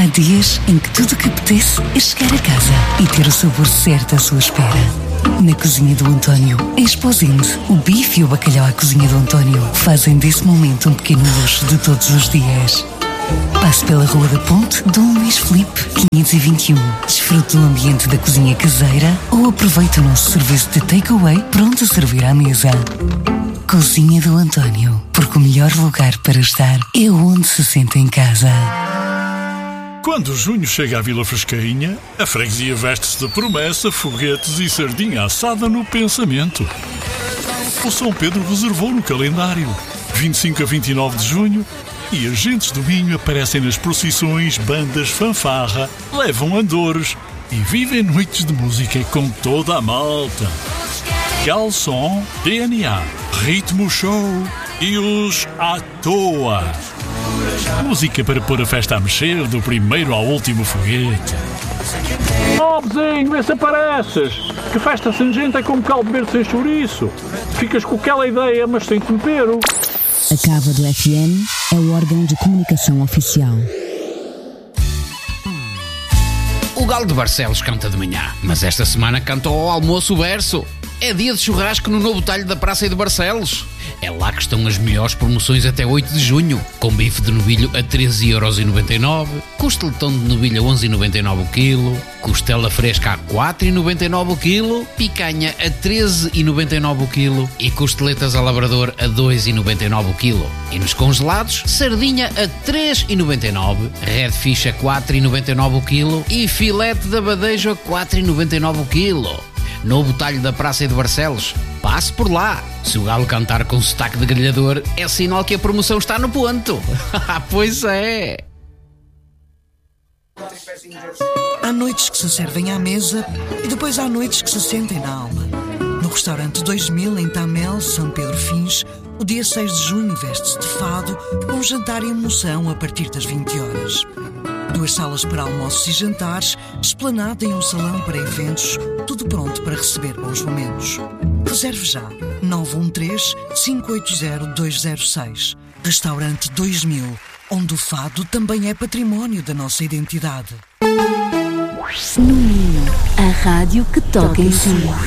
dias em que tudo o que apetece é chegar a casa e ter o sabor certo à sua espera. Na Cozinha do António, em Esposende, o bife e o bacalhau à Cozinha do António fazem desse momento um pequeno luxo de todos os dias. Passe pela Rua da Ponte, Dom Luís Filipe, 521. Desfrute do ambiente da cozinha caseira ou aproveite o nosso serviço de takeaway pronto a servir à mesa. Cozinha do António, porque o melhor lugar para estar é onde se sente em casa. Quando junho chega à Vila Frescainha, a freguesia veste-se de promessa, foguetes e sardinha assada no pensamento. O São Pedro reservou no calendário 25 a 29 de junho e agentes do Minho aparecem nas procissões, bandas, fanfarra, levam andores e vivem noites de música com toda a malta. Calção, DNA, Ritmo Show e os à toa. Música para pôr a festa a mexer, do primeiro ao último foguete. Oh, vizinho, vê se apareces. Que festa sem gente é como caldo verde sem chouriço. Ficas com aquela ideia, mas sem tempero. A Cava do FM é o órgão de comunicação oficial. O Galo de Barcelos canta de manhã, mas esta semana canta ao almoço o verso. É dia de churrasco no novo talho da Praça de Barcelos. É lá que estão as melhores promoções até 8 de junho. Com bife de novilho a 13,99€, costeletão de novilho a 11,99 o quilo, costela fresca a 4,99 o quilo, picanha a 13,99 o quilo e costeletas a labrador a 2,99 o quilo. E nos congelados, sardinha a 3,99€, redfish a 4,99 o quilo e filete de abadejo a 4,99 o quilo. Novo talho da Praça de Barcelos. Passe por lá. Se o galo cantar com sotaque de grelhador, é sinal que a promoção está no ponto. Pois é. Há noites que se servem à mesa e depois há noites que se sentem na alma. No restaurante 2000 em Tamel, São Pedro Fins, o dia 6 de junho veste-se de fado com um jantar em emoção a partir das 20 horas. 2 salas para almoços e jantares, esplanada em um salão para eventos, tudo pronto para receber bons momentos. Reserve já, 913-580-206. Restaurante 2000, onde o fado também é património da nossa identidade. No Minho, a rádio que toca em si.